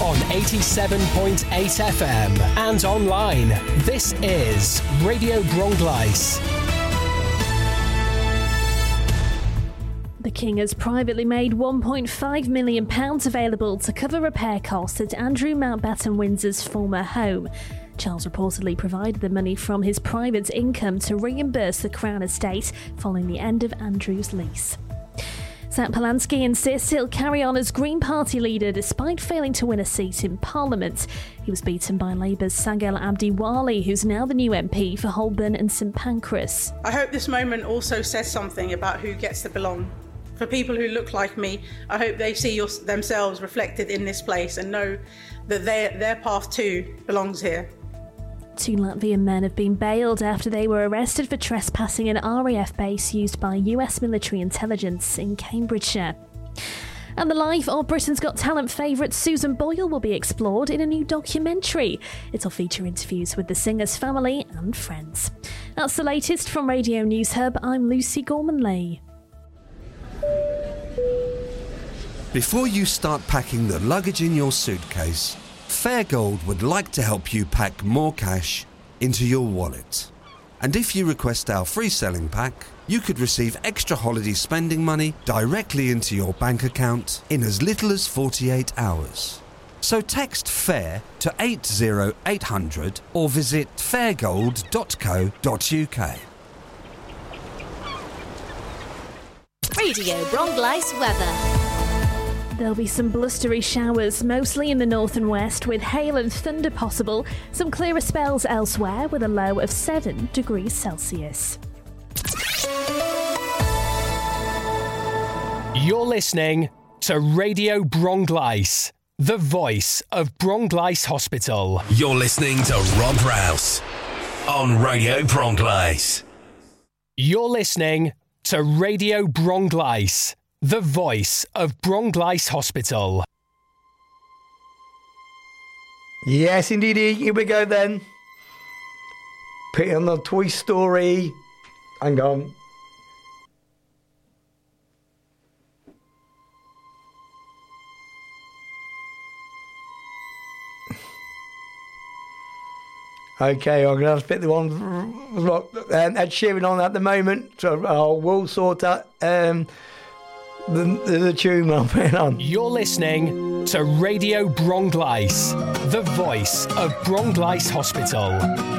on 87.8 FM and online. This is Radio Bronglais. The King has privately made £1.5 million available to cover repair costs at Andrew Mountbatten Windsor's former home. Charles reportedly provided the money from his private income to reimburse the Crown estate following the end of Andrew's lease. Zach Polanski insists he'll carry on as Green Party leader despite failing to win a seat in Parliament. He was beaten by Labour's Sagel Abdiwali, who's now the new MP for Holborn and St Pancras. I hope this moment also says something about who gets to belong. For people who look like me, I hope they see themselves reflected in this place and know that their path too belongs here. 2 Latvian men have been bailed after they were arrested for trespassing an RAF base used by US military intelligence in Cambridgeshire. And the life of Britain's Got Talent favourite Susan Boyle will be explored in a new documentary. It'll feature interviews with the singer's family and friends. That's the latest from Radio News Hub. I'm Lucy Gormanley. Before you start packing the luggage in your suitcase, Fairgold would like to help you pack more cash into your wallet. And if you request our free selling pack, you could receive extra holiday spending money directly into your bank account in as little as 48 hours. So text FAIR to 80800 or visit fairgold.co.uk. Radio Bronglais weather. There'll be some blustery showers, mostly in the north and west, with hail and thunder possible. Some clearer spells elsewhere, with a low of 7 degrees Celsius. You're listening to Radio Bronglais, the voice of Bronglais Hospital. You're listening to Rob Rouse on Radio Bronglais. You're listening to Radio Bronglais, the voice of Bronglais Hospital. Yes, indeedy. Here we go then. Put it on the Toy Story. Hang on. Okay, I'm going to spit the one. Ed Sheeran on at the moment, so I will sort out the tune I'm putting on. You're listening to Radio Bronglais, the voice of Bronglais Hospital.